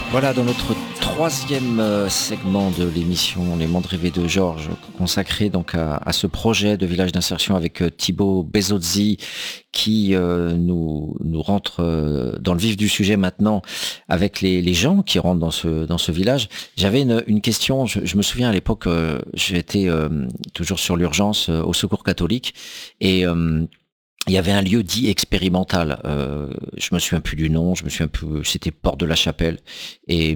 Voilà, dans notre troisième segment de l'émission Les Mondes Rêvés de Georges, consacré donc à ce projet de village d'insertion avec Thibaut Bezozzi, qui nous rentre dans le vif du sujet maintenant avec les gens qui rentrent dans ce village. J'avais une question, je me souviens à l'époque, j'étais toujours sur l'urgence au Secours catholique et il y avait un lieu dit expérimental. Je me souviens plus du nom. Je me souviens plus. C'était Porte de la Chapelle. Et,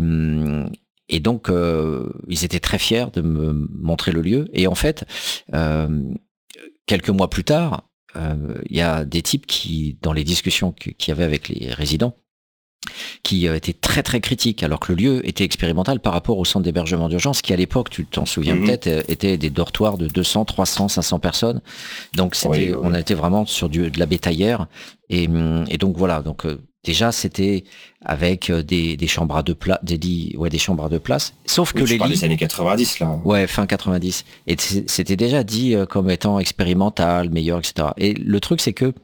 et donc ils étaient très fiers de me montrer le lieu. Et en fait, euh, quelques mois plus tard, il y a des types qui, dans les discussions qu'il y avait avec les résidents, qui était très très critique, alors que le lieu était expérimental par rapport au centre d'hébergement d'urgence, qui à l'époque, tu t'en souviens peut-être, étaient des dortoirs de 200, 300, 500 personnes. Donc c'était, on était vraiment sur de la bétaillère. Et donc voilà, donc déjà c'était avec des chambres à deux places, des lits, ouais, des chambres à deux places. Sauf que Tu les parles lits, des années 90, là. ouais, fin 90, et c'était déjà dit comme étant expérimental, meilleur, etc. Et le truc c'est que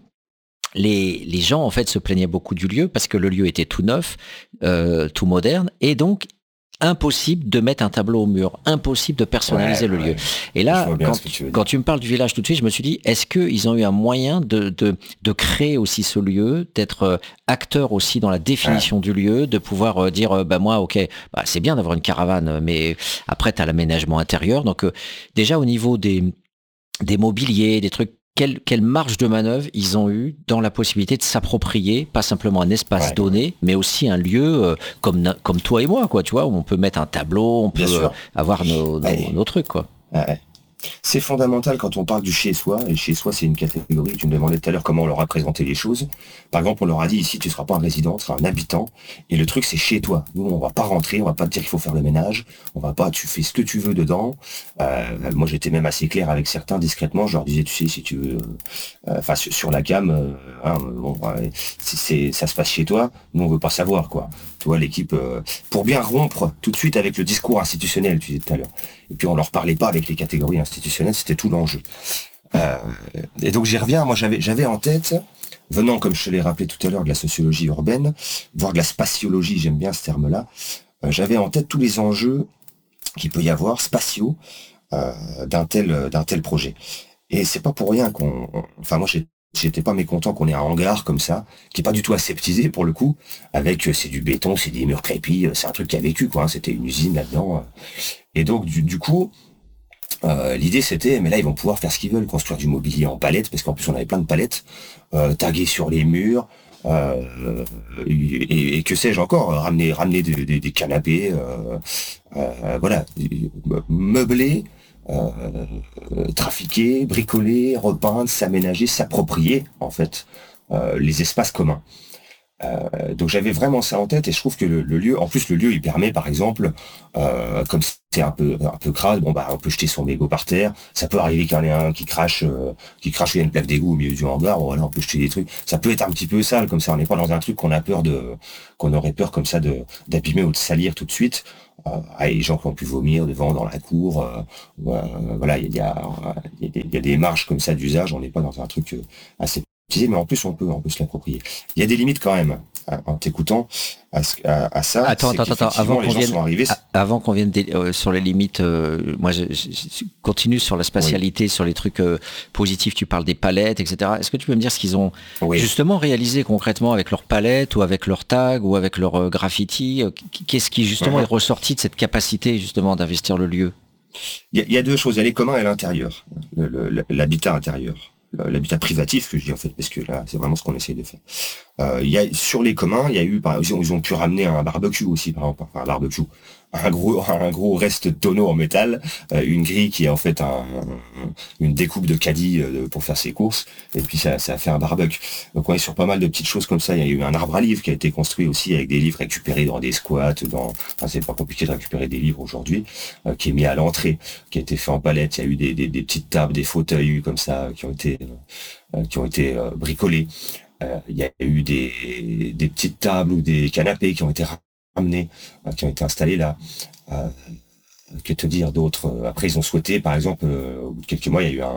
les gens en fait se plaignaient beaucoup du lieu parce que le lieu était tout neuf, tout moderne, et donc impossible de mettre un tableau au mur, impossible de personnaliser le lieu. Et Je là, vois bien ce que tu veux quand dire. tu me parles du village tout de suite, je me suis dit, est-ce qu'ils ont eu un moyen de créer aussi ce lieu, d'être acteur aussi dans la Ouais. définition du lieu, de pouvoir dire, bah moi, ok, bah, c'est bien d'avoir une caravane, mais après, tu as l'aménagement intérieur. Donc déjà au niveau des mobiliers, des trucs, quelle marge de manœuvre ils ont eu dans la possibilité de s'approprier, pas simplement un espace Ouais, donné, mais aussi un lieu comme toi et moi, quoi, tu vois, où on peut mettre un tableau, on bien peut sûr. avoir Ouais, nos trucs, quoi. ouais. C'est fondamental quand on parle du chez-soi, et chez-soi, c'est une catégorie. Tu me demandais tout à l'heure comment on leur a présenté les choses. Par exemple, on leur a dit ici, tu ne seras pas un résident, tu seras un habitant, et le truc, c'est chez toi. Nous, on va pas rentrer, on va pas te dire qu'il faut faire le ménage, on va pas, tu fais ce que tu veux dedans. Moi, j'étais même assez clair avec certains discrètement, je leur disais, tu sais, si tu veux, enfin, sur la cam, bon, ouais, ça se passe chez toi, nous, on veut pas savoir, quoi. Tu vois, l'équipe, pour bien rompre tout de suite avec le discours institutionnel, tu disais tout à l'heure. Et puis on leur parlait pas avec les catégories institutionnelles, c'était tout l'enjeu. Euh, et donc j'y reviens, moi j'avais en tête, venant comme je te l'ai rappelé tout à l'heure de la sociologie urbaine, voire de la spatiologie, j'aime bien ce terme-là, j'avais en tête tous les enjeux qu'il peut y avoir spatiaux d'un tel projet. Et c'est pas pour rien enfin moi j'étais pas mécontent qu'on ait un hangar comme ça, qui est pas du tout aseptisé pour le coup, avec c'est du béton, c'est des murs crépis, c'est un truc qui a vécu quoi, hein, c'était une usine là-dedans. Et donc du coup, l'idée c'était, mais là ils vont pouvoir faire ce qu'ils veulent, construire du mobilier en palette, parce qu'en plus on avait plein de palettes, taguées sur les murs, et que sais-je encore, ramener des canapés, voilà, meubler, euh, trafiquer, bricoler, repeindre, s'aménager, s'approprier en fait les espaces communs. Donc j'avais vraiment ça en tête et je trouve que le lieu, en plus le lieu il permet par exemple, comme c'est un peu crade, bon bah on peut jeter son mégot par terre, ça peut arriver qu'il y en ait un qui crache il y a une plaque d'égout au milieu du hangar, bon, voilà on peut jeter des trucs, ça peut être un petit peu sale comme ça, on n'est pas dans un truc qu'on aurait peur comme ça d'abîmer ou de salir tout de suite. Les gens qui ont pu vomir devant dans la cour, voilà il y a des marges comme ça d'usage, on n'est pas dans un truc assez petit, mais en plus on peut se l'approprier. Il y a des limites quand même, hein, en t'écoutant à ça, c'est Attends, qu'effectivement les gens sont arrivés. avant qu'on vienne sur les limites, moi je continue sur la Oui, spatialité, sur les trucs positifs, tu parles des palettes, etc. Est-ce que tu peux me dire ce qu'ils ont oui. justement réalisé concrètement avec leurs palettes ou avec leurs tags ou avec leurs graffiti qu'est-ce qui justement est Mhm. ressorti de cette capacité justement d'investir le lieu? Il y a deux choses, il y a les communs et l'intérieur, l'habitat intérieur. L'habitat privatif que je dis en fait, parce que là, c'est vraiment ce qu'on essaye de faire. Il y a, sur les communs, il y a eu, ils ont pu ramener un barbecue aussi, par exemple, enfin, un barbecue, un gros reste de tonneau en métal, une grille qui est en fait une découpe de caddie pour faire ses courses, et puis ça a fait un barbecue. Donc on est sur pas mal de petites choses comme ça. Il y a eu un arbre à livres qui a été construit aussi avec des livres récupérés dans des squats, enfin c'est pas compliqué de récupérer des livres aujourd'hui, qui est mis à l'entrée, qui a été fait en palette. Il y a eu des petites tables, des fauteuils comme ça qui ont été bricolés. Il y a eu des petites tables ou des canapés qui ont été ramenés, qui ont été installés là. Euh, que te dire d'autre? Après, ils ont souhaité, par exemple, au bout de quelques mois, il y a eu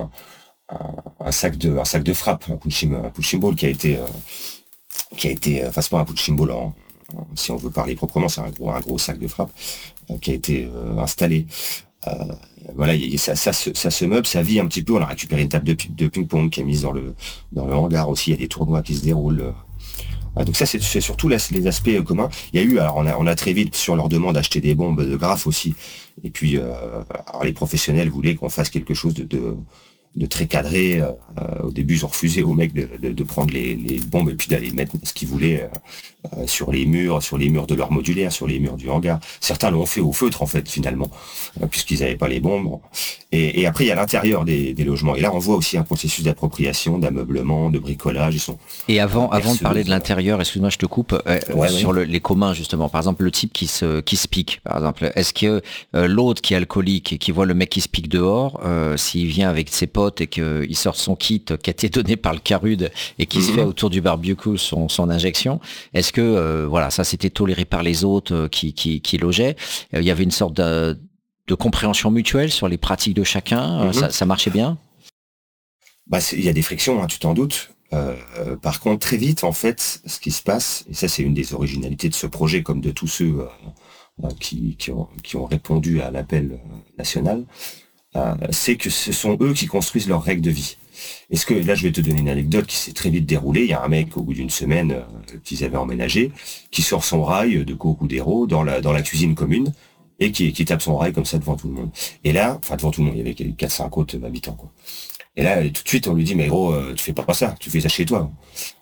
un sac de frappe, un punching ball qui a été, enfin, c'est pas un punching ball, hein. si on veut parler proprement, c'est un gros sac de frappe qui a été installé. Euh, voilà, ça se meuble, ça vit un petit peu. On a récupéré une table de ping-pong qui est mise dans le hangar aussi. Il y a des tournois qui se déroulent. Donc ça, c'est surtout les aspects communs. Il y a eu, alors on a très vite, sur leur demande, acheté des bombes de graphes aussi. Et puis, alors les professionnels voulaient qu'on fasse quelque chose de très cadré. Au début, ils ont refusé aux mecs de prendre les bombes et puis d'aller mettre ce qu'ils voulaient sur les murs de leur modulaire, sur les murs du hangar. Certains l'ont fait au feutre, en fait, finalement, puisqu'ils n'avaient pas les bombes. Et après, il y a l'intérieur des logements. Et là, on voit aussi un processus d'appropriation, d'ameublement, de bricolage. Et avant de parler de l'intérieur, excuse-moi, je te coupe, sur les communs, justement. Par exemple, le type qui se pique, par exemple. Est-ce que l'autre qui est alcoolique et qui voit le mec qui se pique dehors, s'il vient avec ses potes et qu'il sort son kit qui a été donné par le Carude et qui se fait autour du barbecue son injection, est-ce que, voilà, ça c'était toléré par les autres qui logeaient? Il y avait une sorte de compréhension mutuelle sur les pratiques de chacun, ça marchait bien? Bah, il y a des frictions, hein, tu t'en doutes. Par contre, très vite, en fait, ce qui se passe, et ça c'est une des originalités de ce projet, comme de tous ceux qui ont répondu à l'appel national, c'est que ce sont eux qui construisent leurs règles de vie. Est-ce que là, je vais te donner une anecdote qui s'est très vite déroulée. Il y a un mec au bout d'une semaine qu'ils avaient emménagé, qui sort son rail de Corudero dans la cuisine commune et qui tape son rail comme ça devant tout le monde. Et là, enfin devant tout le monde, il y avait 4-5 autres habitants, quoi. Et là, tout de suite, on lui dit, mais gros, tu fais pas ça, tu fais ça chez toi.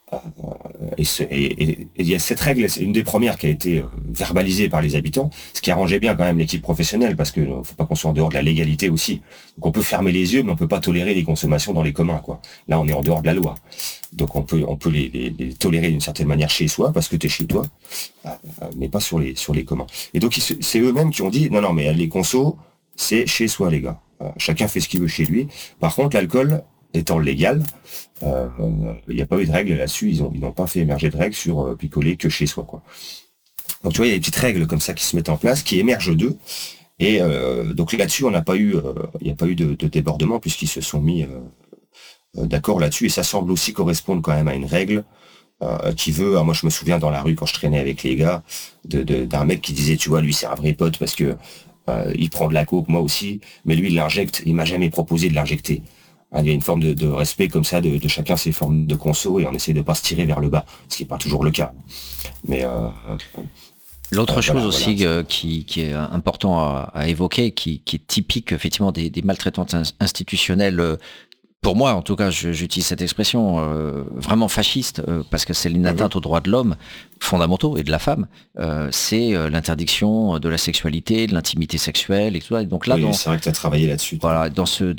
Et il y a cette règle, c'est une des premières qui a été verbalisée par les habitants, ce qui arrangeait bien quand même l'équipe professionnelle, parce que faut pas qu'on soit en dehors de la légalité aussi. Donc on peut fermer les yeux, mais on peut pas tolérer les consommations dans les communs, quoi. Là, on est en dehors de la loi. Donc on peut les tolérer d'une certaine manière chez soi, parce que t'es chez toi, mais pas sur les communs. Et donc c'est eux-mêmes qui ont dit, non, mais les consos, c'est chez soi, les gars. Chacun fait ce qu'il veut chez lui. Par contre, l'alcool étant légal, il n'y a pas eu de règles là-dessus. Ils n'ont pas fait émerger de règles sur picoler que chez soi, quoi. Donc tu vois, il y a des petites règles comme ça qui se mettent en place, qui émergent d'eux. Et donc là-dessus, il n'y a pas eu de débordement puisqu'ils se sont mis d'accord là-dessus. Et ça semble aussi correspondre quand même à une règle qui veut. Alors moi, je me souviens dans la rue quand je traînais avec les gars d'un mec qui disait, tu vois, lui c'est un vrai pote parce que il prend de la coke, moi aussi, mais lui il l'injecte. Il m'a jamais proposé de l'injecter. Il y a une forme de respect comme ça de chacun ses formes de conso et on essaie de pas se tirer vers le bas, ce qui n'est pas toujours le cas. Mais l'autre chose aussi qui est important à évoquer, qui est typique effectivement des maltraitances institutionnelles, pour moi en tout cas, j'utilise cette expression vraiment fasciste, parce que c'est une atteinte aux droits de l'homme fondamentaux et de la femme, c'est l'interdiction de la sexualité, de l'intimité sexuelle et tout ça. Et donc là, oui, c'est vrai que tu as travaillé là-dessus. Voilà,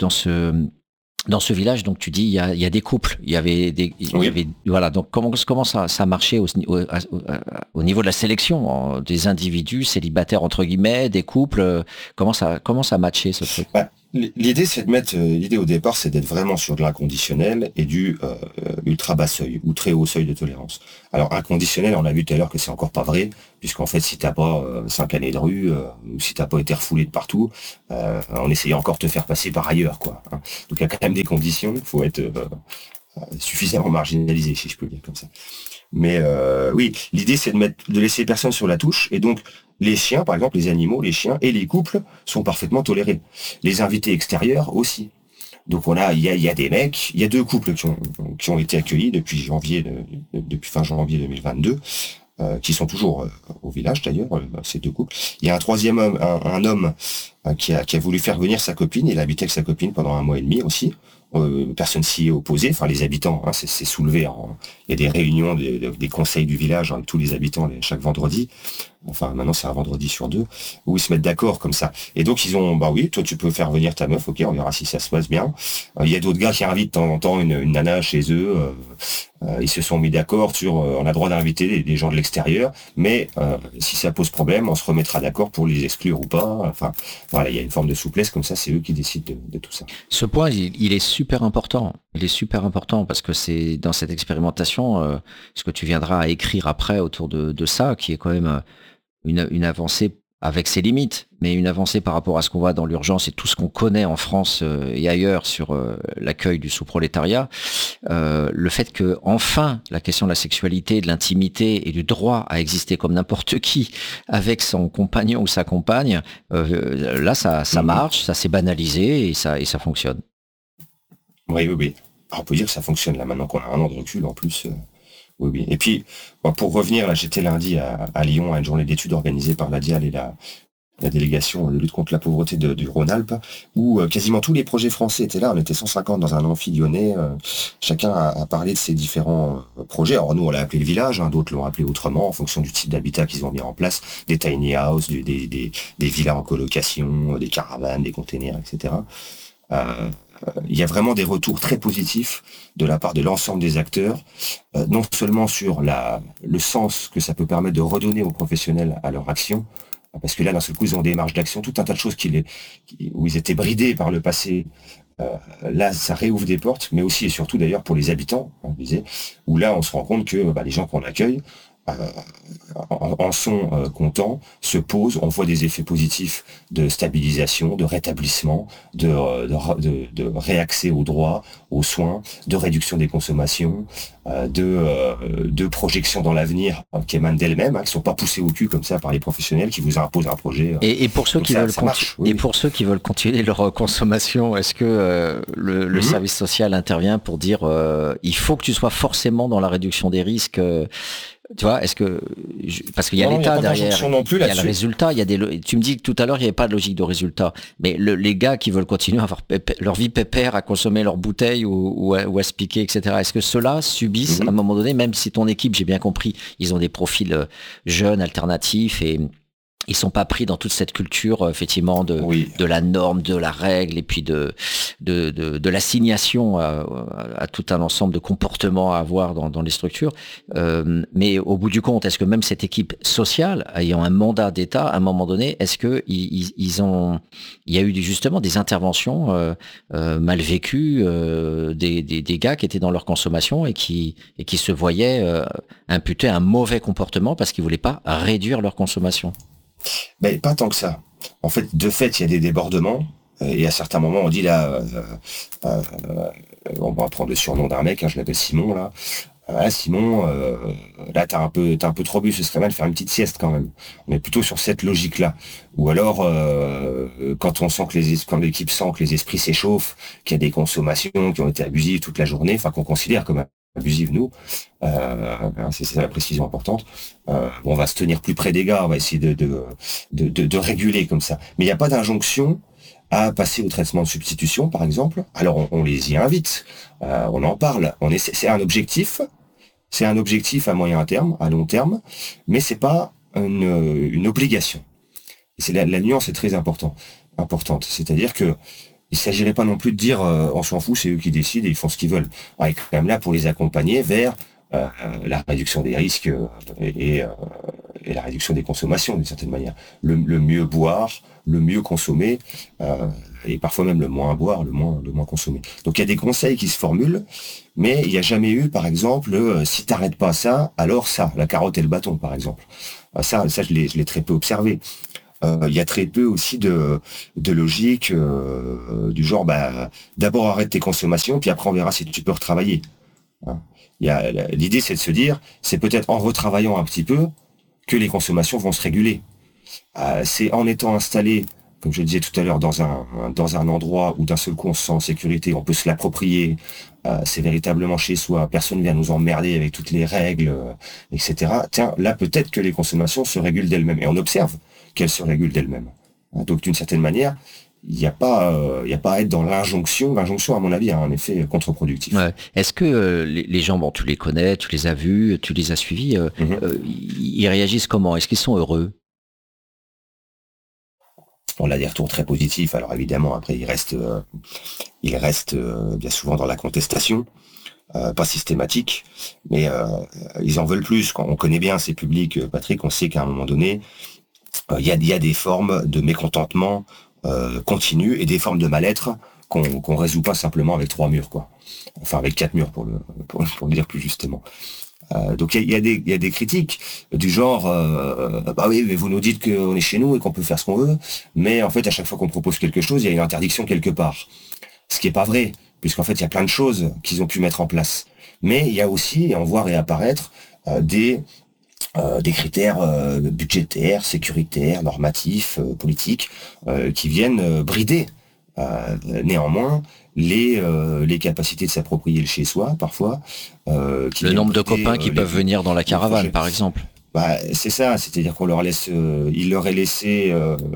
dans ce village, donc tu dis, il y a des couples, il y avait voilà, donc comment ça marchait au niveau de la sélection des individus célibataires entre guillemets, des couples, comment ça matchait ce truc? L'idée, c'est de mettre. L'idée au départ, c'est d'être vraiment sur de l'inconditionnel et du ultra bas seuil ou très haut seuil de tolérance. Alors inconditionnel, on a vu tout à l'heure que c'est encore pas vrai, puisqu'en fait, si t'as pas 5 années de rue ou si t'as pas été refoulé de partout, on essayait encore de te faire passer par ailleurs, quoi. Hein. Donc il y a quand même des conditions. Il faut être suffisamment marginalisé, si je peux le dire comme ça. Mais oui, l'idée, c'est de laisser personne sur la touche et donc. Les chiens, par exemple, les animaux, les chiens et les couples sont parfaitement tolérés. Les invités extérieurs aussi. Donc il y a des mecs, il y a 2 couples qui ont été accueillis depuis fin janvier 2022, qui sont toujours au village d'ailleurs, ces 2 couples. Il y a un troisième homme, un homme qui a voulu faire venir sa copine, il a habité avec sa copine pendant 1 mois et demi aussi. Personne s'y est opposé, enfin les habitants, hein, c'est soulevé. Il y a des réunions des conseils du village avec tous les habitants chaque vendredi. Enfin maintenant c'est un vendredi sur 2 où ils se mettent d'accord comme ça. Et donc ils ont, bah oui, toi tu peux faire venir ta meuf, ok, on verra si ça se passe bien. Il y a d'autres gars qui invitent de temps en temps une nana chez eux. Ils se sont mis d'accord sur, on a le droit d'inviter des gens de l'extérieur, mais si ça pose problème, on se remettra d'accord pour les exclure ou pas. Enfin voilà, il y a une forme de souplesse comme ça, c'est eux qui décident de tout ça. Ce point, il est super important. Il est super important parce que c'est dans cette expérimentation, ce que tu viendras à écrire après autour de ça, qui est quand même une avancée avec ses limites, mais une avancée par rapport à ce qu'on voit dans l'urgence et tout ce qu'on connaît en France et ailleurs sur l'accueil du sous-prolétariat. Le fait que enfin la question de la sexualité, de l'intimité et du droit à exister comme n'importe qui avec son compagnon ou sa compagne, là ça marche, ça s'est banalisé et ça fonctionne. Oui, oui, oui. Alors, on peut dire que ça fonctionne là maintenant qu'on a un an de recul en plus. Oui, oui. Et puis, pour revenir, là, j'étais lundi à Lyon à une journée d'études organisée par la DIAL et la délégation de lutte contre la pauvreté du Rhône-Alpes, où quasiment tous les projets français étaient là. On était 150 dans un amphi lyonnais. Chacun a parlé de ses différents projets. Alors nous, on l'a appelé le village, hein, d'autres l'ont appelé autrement, en fonction du type d'habitat qu'ils ont mis en place. Des tiny houses, des villas en colocation, des caravanes, des containers, etc. Il y a vraiment des retours très positifs de la part de l'ensemble des acteurs, non seulement sur le sens que ça peut permettre de redonner aux professionnels à leur action, parce que là, d'un seul coup, ils ont des marges d'action, tout un tas de choses où ils étaient bridés par le passé. Là, ça réouvre des portes, mais aussi et surtout d'ailleurs pour les habitants, on disait, où là, on se rend compte que les gens qu'on accueille en sont contents, se posent, on voit des effets positifs de stabilisation, de rétablissement, de réaccès aux droits, aux soins, de réduction des consommations, de projection dans l'avenir qui émanent d'elles-mêmes, qui ne sont pas poussées au cul comme ça par les professionnels qui vous imposent un projet. Et pour ceux qui veulent pour ceux qui veulent continuer leur consommation, est-ce que le service social intervient pour dire il faut que tu sois forcément dans la réduction des risques tu vois, est-ce que parce qu'il y a l'État derrière, il y a le résultat, il y a tu me dis que tout à l'heure il n'y avait pas de logique de résultat, mais les gars qui veulent continuer à avoir leur vie pépère, à consommer leurs bouteilles ou à se piquer, etc. Est-ce que ceux-là subissent à un moment donné, même si ton équipe, j'ai bien compris, ils ont des profils jeunes, alternatifs et ils sont pas pris dans toute cette culture effectivement de la norme, de la règle et puis de l'assignation à tout un ensemble de comportements à avoir dans les structures. Mais au bout du compte, est-ce que même cette équipe sociale ayant un mandat d'État, à un moment donné, est-ce que il y a eu justement des interventions mal vécues des gars qui étaient dans leur consommation et qui se voyaient imputer un mauvais comportement parce qu'ils voulaient pas réduire leur consommation? Ben, pas tant que ça. En fait, de fait, il y a des débordements. Et à certains moments, on dit là, on va prendre le surnom d'un mec, je l'appelle Simon là. Simon, là t'as un peu trop bu, ce serait mal de faire une petite sieste quand même. On est plutôt sur cette logique-là. Ou alors, quand on sent quand l'équipe sent que les esprits s'échauffent, qu'il y a des consommations qui ont été abusives toute la journée, enfin qu'on considère comme abusive nous, c'est la précision importante, on va se tenir plus près des gars, on va essayer de réguler comme ça. Mais il n'y a pas d'injonction à passer au traitement de substitution, par exemple. Alors on les y invite, on en parle, c'est un objectif à moyen terme, à long terme, mais c'est pas une obligation. Et c'est la nuance est très importante. C'est-à-dire que il s'agirait pas non plus de dire on s'en fout, c'est eux qui décident et ils font ce qu'ils veulent. On est quand même là pour les accompagner vers la réduction des risques et la réduction des consommations d'une certaine manière. Le mieux boire, le mieux consommer et parfois même le moins boire, le moins consommer. Donc il y a des conseils qui se formulent, mais il n'y a jamais eu, par exemple, si t'arrêtes pas ça, alors ça, la carotte et le bâton, par exemple. Ça je l'ai très peu observé. Il y a très peu aussi de logique du genre d'abord arrête tes consommations puis après on verra si tu peux retravailler. Hein. L'idée c'est de se dire c'est peut-être en retravaillant un petit peu que les consommations vont se réguler. C'est en étant installé, comme je le disais tout à l'heure, dans un endroit où d'un seul coup on se sent en sécurité, on peut se l'approprier, c'est véritablement chez soi, personne ne vient nous emmerder avec toutes les règles, etc. Tiens, là peut-être que les consommations se régulent d'elles-mêmes. Et on observe qu'elles se régulent d'elles-mêmes. Donc d'une certaine manière, il n'y a pas à être dans l'injonction. L'injonction, à mon avis, a un effet contre-productif. Ouais. Est-ce que les gens, bon, tu les connais, tu les as vus, tu les as suivis, ils réagissent comment? Est-ce qu'ils sont heureux? On a des retours très positifs. Alors évidemment, après, ils restent bien souvent dans la contestation, pas systématique, mais ils en veulent plus. Quand on connaît bien ces publics, Patrick, on sait qu'à un moment donné, il y a des formes de mécontentement continu et des formes de mal-être qu'on résout pas simplement avec 3 murs, quoi. Enfin, avec 4 murs pour le dire plus justement. Donc il y a des critiques du genre bah oui, mais vous nous dites qu'on est chez nous et qu'on peut faire ce qu'on veut, mais en fait à chaque fois qu'on propose quelque chose, il y a une interdiction quelque part. Ce qui est pas vrai, puisqu'en fait il y a plein de choses qu'ils ont pu mettre en place. Mais il y a aussi, et on voit réapparaître des critères budgétaires, sécuritaires, normatifs, politiques, qui viennent brider néanmoins les capacités de s'approprier le chez-soi, parfois. Qui Le viennent nombre de brider copains qui peuvent venir dans la les caravane, projets. par exemple. Bah, c'est ça, c'est-à-dire qu'on leur laisse, il leur est laissé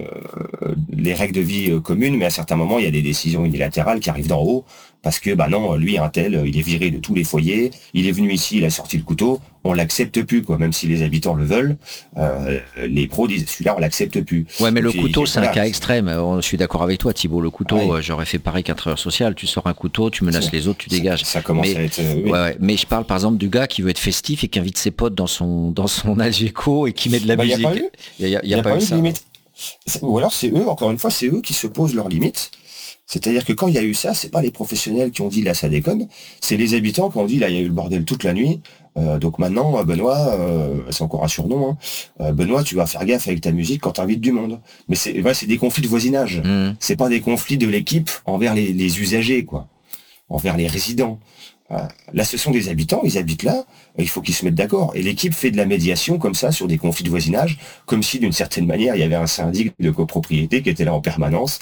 les règles de vie communes, mais à certains moments, il y a des décisions unilatérales qui arrivent d'en haut, parce que bah non, lui, un tel, il est viré de tous les foyers, il est venu ici, il a sorti le couteau, on l'accepte plus, quoi, même si les habitants le veulent, les pros disent celui-là, on l'accepte plus. Ouais, mais le Donc, couteau, c'est un voilà, cas extrême. Je suis d'accord avec toi, Thibaut. Le couteau, ouais, j'aurais fait pareil qu'un travailleur social. Tu sors un couteau, tu c'est menaces sûr. les autres, tu dégages. Ça commence Mais, à être, ouais, oui. ouais. Mais je parle par exemple du gars qui veut être festif et qui invite ses potes dans son Algeco et qui met de la Bah, il n'y a pas musique. eu, Il y il a n'y a pas pas eu eu de ça. limite. Ou alors c'est eux, encore une fois, c'est eux qui se posent leurs limites. C'est-à-dire que quand il y a eu ça, c'est pas les professionnels qui ont dit là ça déconne, c'est les habitants qui ont dit là il y a eu le bordel toute la nuit. Donc maintenant, Benoît, c'est encore un surnom, hein, Benoît, tu vas faire gaffe avec ta musique quand t'invites du monde. Mais c'est des conflits de voisinage. Hmm. C'est pas des conflits de l'équipe envers les usagers, quoi, envers les résidents. Euh, Là, ce sont des habitants, ils habitent là, il faut qu'ils se mettent d'accord. Et l'équipe fait de la médiation comme ça sur des conflits de voisinage, comme si d'une certaine manière il y avait un syndic de copropriété qui était là en permanence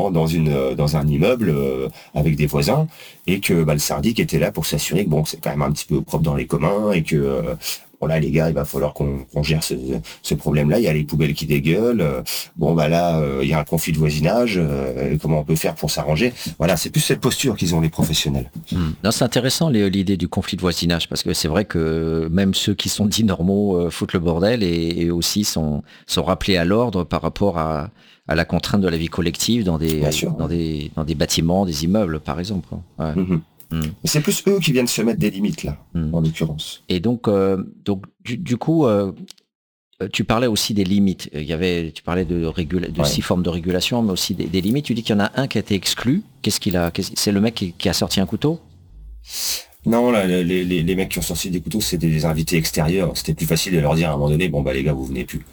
dans un immeuble avec des voisins, et que bah, le syndic était là pour s'assurer que bon, c'est quand même un petit peu propre dans les communs et que bon là les gars, il va falloir qu'on gère ce problème-là. Il y a les poubelles qui dégueulent. Bon bah là, il y a un conflit de voisinage. Comment on peut faire pour s'arranger? Voilà, c'est plus cette posture qu'ils ont les professionnels. Hmm. Non, c'est intéressant l'idée du conflit de voisinage parce que c'est vrai que même ceux qui sont dits normaux foutent le bordel et aussi sont rappelés à l'ordre par rapport à la contrainte de la vie collective Bien sûr. dans des bâtiments, des immeubles par exemple, quoi. Ouais. Mhm. Hmm. Mais c'est plus eux qui viennent se mettre des limites là, Hmm. en l'occurrence. Et donc du coup, tu parlais aussi des limites. Tu parlais de Ouais. 6 formes de régulation, mais aussi des limites. Tu dis qu'il y en a un qui a été exclu. C'est le mec qui a sorti un couteau? Non, là, les mecs qui ont sorti des couteaux, c'était des invités extérieurs. C'était plus facile de leur dire à un moment donné, bon bah les gars, vous venez plus.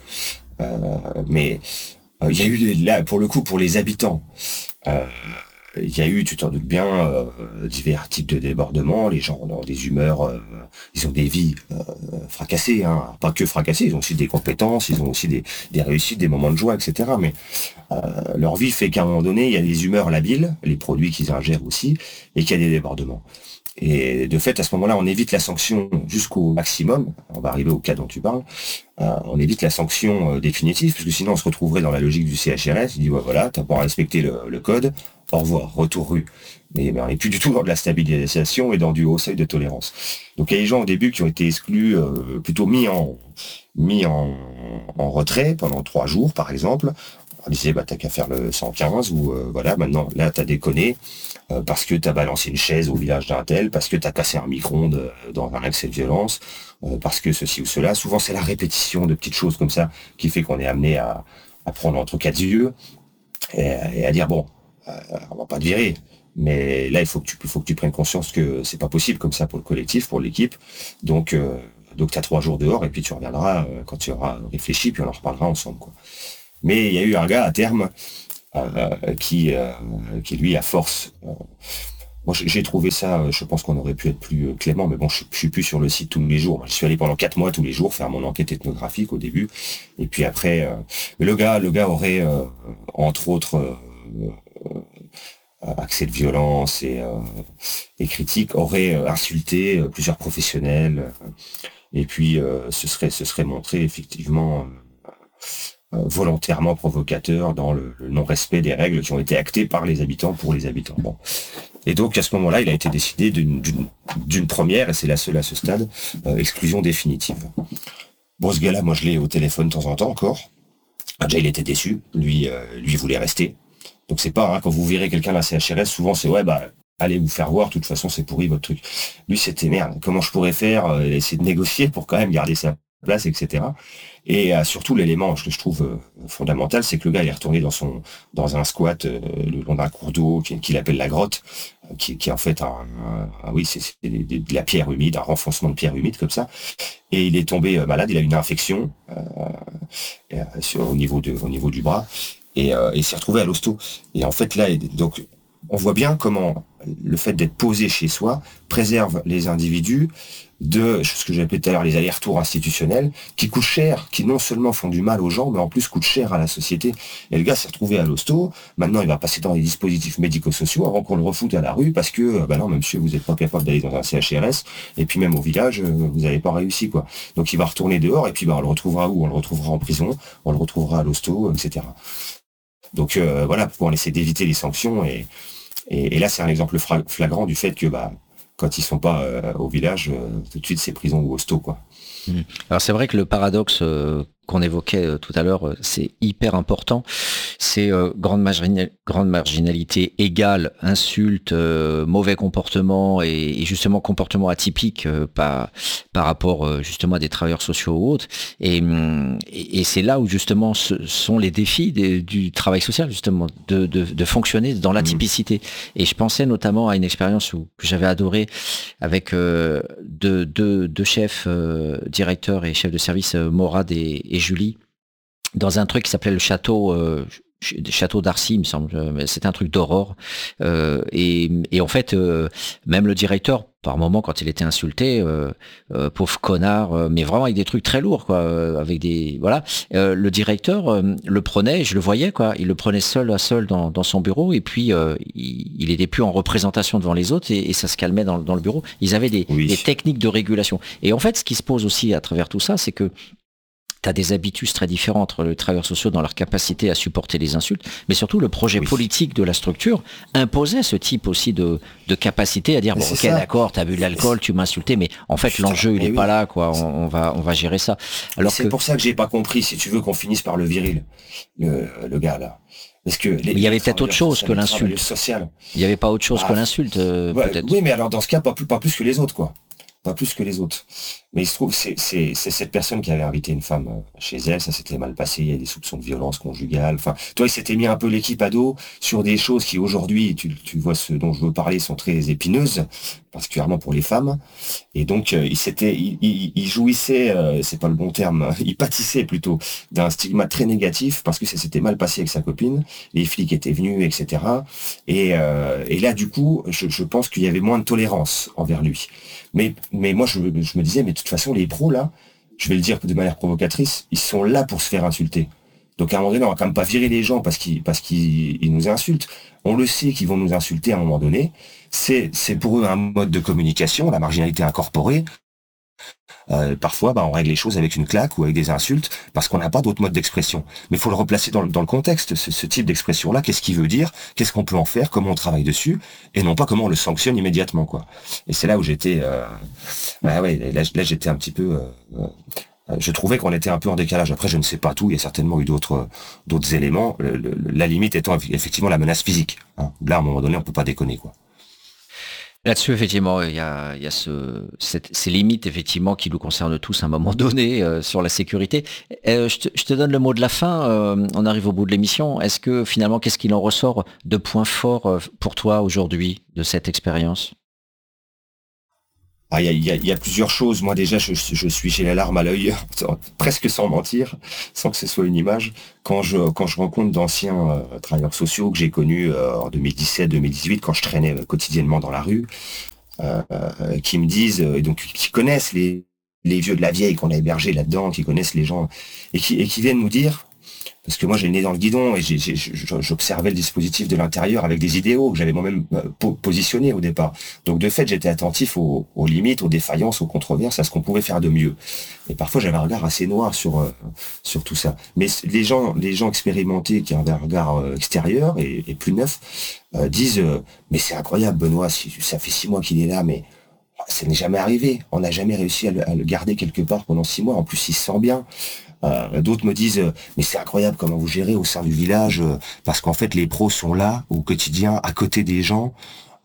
Mais il y a eu là pour le coup pour les habitants. euh, Il y a eu, tu t'en doutes bien, divers types de débordements. Les gens ont des humeurs, ils ont des vies fracassées, hein. Pas que fracassées, ils ont aussi des compétences, ils ont aussi des réussites, des moments de joie, etc. Mais leur vie fait qu'à un moment donné, il y a des humeurs labiles, les produits qu'ils ingèrent aussi, et qu'il y a des débordements. Et de fait, à ce moment-là, on évite la sanction jusqu'au maximum. On va arriver au cas dont tu parles. On évite la sanction définitive, parce que sinon on se retrouverait dans la logique du CHRS. Il dit ouais, voilà, t'as pas respecté le code. Au revoir, retour rue. Mais on n'est plus du tout dans de la stabilisation et dans du haut seuil de tolérance. Donc il y a des gens au début qui ont été exclus, plutôt mis en retrait pendant 3 jours, par exemple. On disait bah t'as qu'à faire le 115 ou voilà, maintenant là t'as déconné parce que t'as balancé une chaise au village d'un tel, parce que t'as cassé un micro-ondes dans un excès de violence, parce que ceci ou cela. Souvent c'est la répétition de petites choses comme ça qui fait qu'on est amené à prendre entre quatre yeux et à dire bon, on va pas te virer. Mais là, il faut que tu prennes conscience que c'est pas possible comme ça pour le collectif, pour l'équipe. Donc t'as 3 jours dehors et puis tu reviendras quand tu auras réfléchi, puis on en reparlera ensemble, quoi. Mais il y a eu un gars à terme qui lui, à force, moi j'ai trouvé ça, je pense qu'on aurait pu être plus clément, mais bon, je suis plus sur le site tous les jours. Je suis allé pendant 4 mois tous les jours faire mon enquête ethnographique au début, et puis après, mais le gars aurait entre autres accès de violence et critique, aurait insulté plusieurs professionnels, et puis ce serait montré effectivement volontairement provocateur dans le non-respect des règles qui ont été actées par les habitants pour les habitants. Bon. Et donc à ce moment-là, il a été décidé d'une première, et c'est la seule à ce stade, exclusion définitive. Bon, ce gars-là, moi je l'ai au téléphone de temps en temps encore. Déjà, il était déçu, lui voulait rester. Donc c'est pas, hein, quand vous virez quelqu'un de la CHRS, souvent c'est ouais bah allez vous faire voir, de toute façon c'est pourri votre truc. Lui c'était merde, comment je pourrais faire, essayer de négocier pour quand même garder ça place, etc. Et surtout, l'élément que je trouve fondamental, c'est que le gars il est retourné dans un squat le long d'un cours d'eau qu'il appelle la grotte, qui est en fait oui, c'est de la pierre humide, un renfoncement de pierre humide comme ça. Et il est tombé malade, il a eu une infection au niveau du bras, et il s'est retrouvé à l'hosto. Et en fait là, donc on voit bien comment le fait d'être posé chez soi préserve les individus de ce que j'appelais tout à l'heure les allers-retours institutionnels, qui coûtent cher, qui non seulement font du mal aux gens, mais en plus coûtent cher à la société. Et le gars s'est retrouvé à l'hosto, maintenant il va passer dans les dispositifs médico-sociaux avant qu'on le refoute à la rue, parce que, non, monsieur, vous n'êtes pas capable d'aller dans un CHRS, et puis même au village, vous n'avez pas réussi, quoi. Donc il va retourner dehors, et puis on le retrouvera où? On le retrouvera en prison, on le retrouvera à l'hosto, etc. Donc voilà pourquoi on essaie d'éviter les sanctions, et là c'est un exemple flagrant du fait que quand ils sont pas au village, tout de suite c'est prison ou hosto, quoi. Alors c'est vrai que le paradoxe qu'on évoquait tout à l'heure, c'est hyper important. C'est grande marginalité égale insulte, mauvais comportement et justement comportement atypique par rapport justement à des travailleurs sociaux ou autres. Et c'est là où justement ce sont les défis du travail social, justement, de fonctionner dans l'atypicité. Et je pensais notamment à une expérience que j'avais adorée avec deux chefs, directeurs et chefs de service, Morad et Julie, dans un truc qui s'appelait le château d'Arcy, il me semble. Mais c'était un truc d'aurore. Et en fait, même le directeur, par moment, quand il était insulté, pauvre connard, mais vraiment avec des trucs très lourds, quoi, avec des voilà. Le directeur le prenait, je le voyais, quoi. Il le prenait seul à seul dans son bureau, et puis il était plus en représentation devant les autres, et ça se calmait dans le bureau. Ils avaient des techniques de régulation. Et en fait, ce qui se pose aussi à travers tout ça, c'est que tu as des habitudes très différentes entre les travailleurs sociaux dans leur capacité à supporter les insultes, mais surtout le projet politique de la structure imposait ce type aussi de capacité à dire, ok, d'accord, tu as bu de l'alcool, tu m'as insulté, mais en fait l'enjeu il est pas là, quoi. On va gérer ça. Alors c'est pour ça que j'ai pas compris, si tu veux, qu'on finisse par le viril, le gars là. Parce que il y avait peut-être autre chose que l'insulte. Il y avait pas autre chose que l'insulte, peut-être. Oui, mais alors dans ce cas, pas plus que les autres, quoi. Pas plus que les autres. Mais il se trouve, c'est cette personne qui avait invité une femme chez elle, ça s'était mal passé, il y a des soupçons de violence conjugale. Enfin, toi, il s'était mis un peu l'équipe à dos sur des choses qui aujourd'hui, tu vois ce dont je veux parler, sont très épineuses, particulièrement pour les femmes. Et donc, il jouissait, c'est pas le bon terme, il pâtissait plutôt d'un stigma très négatif parce que ça s'était mal passé avec sa copine, les flics étaient venus, etc. Et là, du coup, je pense qu'il y avait moins de tolérance envers lui. Mais moi, je me disais, mais de toute façon, les pros, là, je vais le dire de manière provocatrice, ils sont là pour se faire insulter. Donc, à un moment donné, on va quand même pas virer les gens parce qu'ils nous insultent. On le sait qu'ils vont nous insulter à un moment donné. C'est pour eux un mode de communication, la marginalité incorporée. Parfois, on règle les choses avec une claque ou avec des insultes parce qu'on n'a pas d'autre mode d'expression. Mais il faut le replacer dans le contexte, ce type d'expression-là. Qu'est-ce qu'il veut dire? Qu'est-ce qu'on peut en faire? Comment on travaille dessus? Et non pas comment on le sanctionne immédiatement, quoi. Et c'est là où j'étais, là j'étais un petit peu, je trouvais qu'on était un peu en décalage. Après, je ne sais pas tout. Il y a certainement eu d'autres éléments. La limite étant effectivement la menace physique. Hein. Là, à un moment donné, on peut pas déconner, quoi. Là-dessus, effectivement, il y a ces limites, effectivement, qui nous concernent tous à un moment donné sur la sécurité. Je te donne le mot de la fin. On arrive au bout de l'émission. Est-ce que finalement, qu'est-ce qu'il en ressort de points forts pour toi aujourd'hui de cette expérience? Il y a plusieurs choses. Moi déjà, je suis j'ai la larme à l'œil, presque sans mentir, sans que ce soit une image. Quand je rencontre d'anciens travailleurs sociaux que j'ai connus en 2017-2018, quand je traînais quotidiennement dans la rue, qui me disent, et donc qui connaissent les vieux de la vieille qu'on a hébergés là-dedans, qui connaissent les gens, et qui viennent nous dire, parce que moi j'ai le nez dans le guidon et j'observais le dispositif de l'intérieur avec des idéaux que j'avais moi-même positionnés au départ. Donc de fait j'étais attentif aux limites, aux défaillances, aux controverses, à ce qu'on pouvait faire de mieux. Et parfois j'avais un regard assez noir sur tout ça. Mais les gens expérimentés qui avaient un regard extérieur et plus neuf disent mais c'est incroyable Benoît, ça fait 6 mois qu'il est là, mais ça n'est jamais arrivé. On n'a jamais réussi à le garder quelque part pendant 6 mois. En plus il se sent bien. D'autres me disent mais c'est incroyable comment vous gérez au sein du village parce qu'en fait les pros sont là au quotidien à côté des gens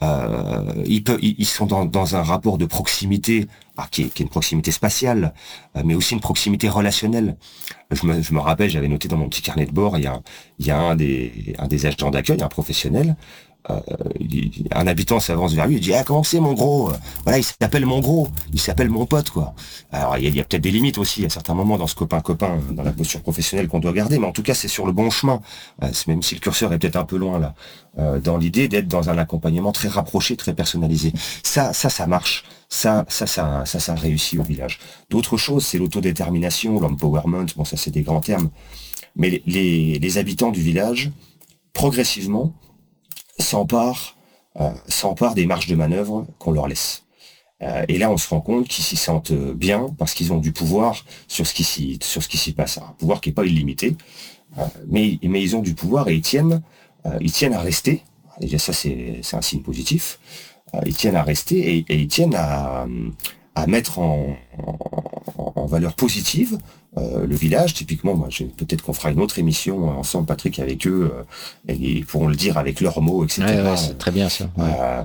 Ils sont dans un rapport de proximité, qui est une proximité spatiale, mais aussi une proximité relationnelle. Je me rappelle, j'avais noté dans mon petit carnet de bord, il y a un des agents d'accueil, un professionnel. Un habitant s'avance vers lui et dit: ah, comment c'est, mon gros? Voilà, il s'appelle mon gros, il s'appelle mon pote, quoi. Alors il y a peut-être des limites aussi à certains moments dans ce copain dans la posture professionnelle qu'on doit garder, mais en tout cas c'est sur le bon chemin, même si le curseur est peut-être un peu loin là, dans l'idée d'être dans un accompagnement très rapproché, très personnalisé. Ça marche. Ça réussit au village. D'autres choses, c'est l'autodétermination, l'empowerment, bon, ça c'est des grands termes, mais les habitants du village, progressivement, s'emparent des marges de manœuvre qu'on leur laisse. Et là, on se rend compte qu'ils s'y sentent bien parce qu'ils ont du pouvoir sur ce qui s'y passe. Un pouvoir qui n'est pas illimité, mais ils ont du pouvoir et ils tiennent à rester. Déjà, ça, c'est un signe positif. Ils tiennent à rester et ils tiennent à mettre en valeur positive le village. Typiquement, moi, peut-être qu'on fera une autre émission ensemble, Patrick, avec eux, et ils pourront le dire avec leurs mots, etc. Ouais, c'est très bien ça.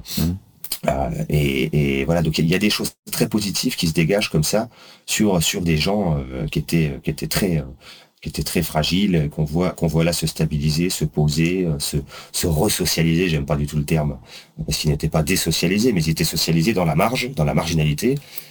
Et voilà, donc il y a des choses très positives qui se dégagent comme ça sur des gens qui étaient très fragiles, qu'on voit là se stabiliser, se poser, se resocialiser. J'aime pas du tout le terme parce qu'ils n'étaient pas désocialisés, mais ils étaient socialisés dans la marge, dans la marginalité,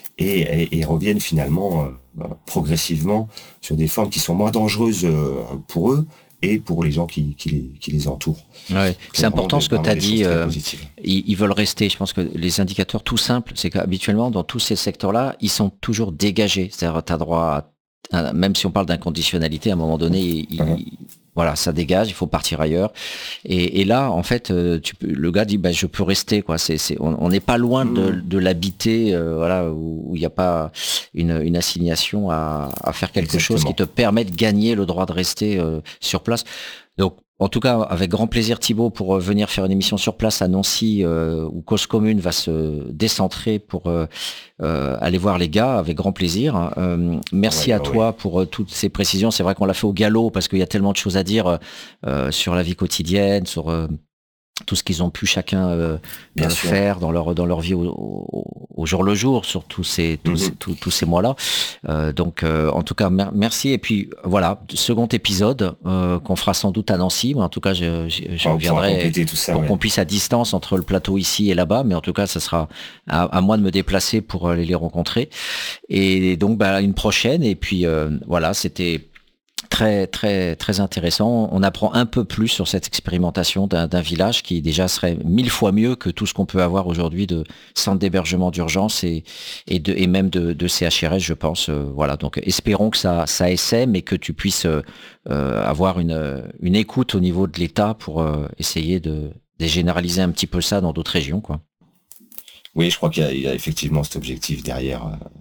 et reviennent finalement progressivement sur des formes qui sont moins dangereuses pour eux et pour les gens qui les entourent. Ouais. C'est important ce que tu as dit, ils veulent rester. Je pense que les indicateurs tout simples, c'est qu'habituellement dans tous ces secteurs-là, ils sont toujours dégagés. C'est-à-dire tu as droit même si on parle d'inconditionnalité, à un moment donné, voilà, ça dégage, il faut partir ailleurs. Et là, en fait, le gars dit, je peux rester, quoi. On n'est pas loin de l'habiter, voilà, où il n'y a pas une assignation à faire quelque chose qui te permet de gagner le droit de rester sur place. Donc, en tout cas, avec grand plaisir, Thibaut, pour venir faire une émission sur place à Nancy, où Cause Commune va se décentrer pour aller voir les gars, avec grand plaisir. Merci à toi pour toutes ces précisions. C'est vrai qu'on l'a fait au galop, parce qu'il y a tellement de choses à dire sur la vie quotidienne, sur tout ce qu'ils ont pu chacun faire dans leur vie au jour le jour, sur tous ces mois-là. Donc, en tout cas, merci. Et puis, voilà, second épisode qu'on fera sans doute à Nancy. Mais en tout cas, je reviendrai pour qu'on puisse à distance entre le plateau ici et là-bas. Mais en tout cas, ça sera à moi de me déplacer pour aller les rencontrer. Et donc, une prochaine. Et puis, voilà, c'était très très très intéressant. On apprend un peu plus sur cette expérimentation d'un village qui déjà serait 1000 fois mieux que tout ce qu'on peut avoir aujourd'hui de centres d'hébergement d'urgence et même de CHRS, je pense. Voilà, donc espérons que ça essaime et que tu puisses avoir une écoute au niveau de l'État pour essayer de généraliser un petit peu ça dans d'autres régions, quoi. Oui, je crois qu'il y a effectivement cet objectif derrière.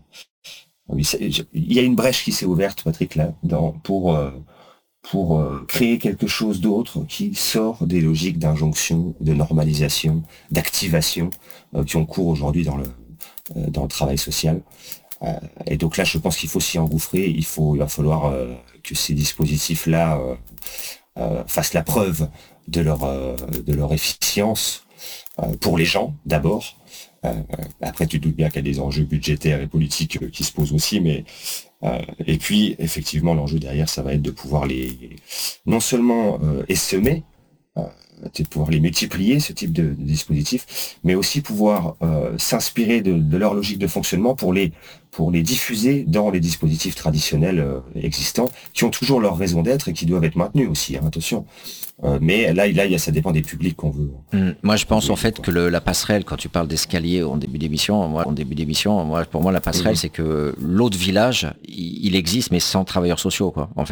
Oui, il y a une brèche qui s'est ouverte, Patrick, là, pour créer quelque chose d'autre qui sort des logiques d'injonction, de normalisation, d'activation qui ont cours aujourd'hui dans le travail social. Et donc là, je pense qu'il faut s'y engouffrer. Il va falloir que ces dispositifs-là fassent la preuve de leur efficience pour les gens, d'abord. Après, tu te doutes bien qu'il y a des enjeux budgétaires et politiques qui se posent aussi, mais et puis effectivement, l'enjeu derrière, ça va être de pouvoir les non seulement essaimer, de pouvoir les multiplier, ce type de dispositif, mais aussi pouvoir s'inspirer de leur logique de fonctionnement pour les diffuser dans les dispositifs traditionnels existants, qui ont toujours leur raison d'être et qui doivent être maintenus aussi, hein, attention. Mais là, ça dépend des publics qu'on veut. Moi, je pense en fait que la passerelle, quand tu parles d'escalier en début d'émission, pour moi, la passerelle, c'est que l'autre village, il existe, mais sans travailleurs sociaux, quoi. En fait.